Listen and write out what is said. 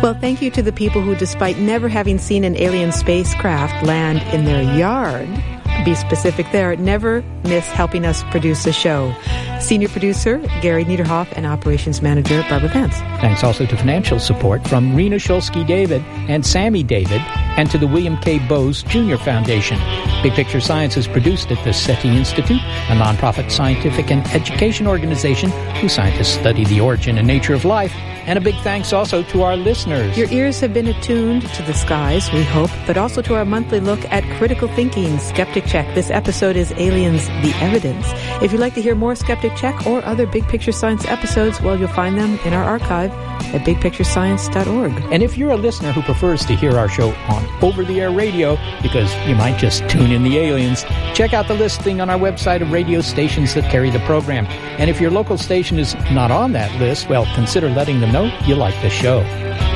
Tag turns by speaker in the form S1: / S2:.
S1: Well, thank you to the people who, despite never having seen an alien spacecraft land in their yard, to be specific there, never miss helping us produce the show. Senior producer, Gary Niederhoff, and operations manager, Barbara Pence.
S2: Thanks also to financial support from Rena Shulsky-David and Sammy David, and to the William K. Bowes Jr. Foundation. Big Picture Science is produced at the SETI Institute, a nonprofit scientific and education organization whose scientists study the origin and nature of life. And a big thanks also to our listeners.
S1: Your ears have been attuned to the skies, we hope, but also to our monthly look at critical thinking, Skeptic Check. This episode is Aliens, the Evidence. If you'd like to hear more Skeptic Check or other Big Picture Science episodes, well, you'll find them in our archive at bigpicturescience.org.
S2: And if you're a listener who prefers to hear our show on over-the-air radio, because you might just tune in the aliens, check out the listing on our website of radio stations that carry the program. And if your local station is not on that list, well, consider letting them know you like the show.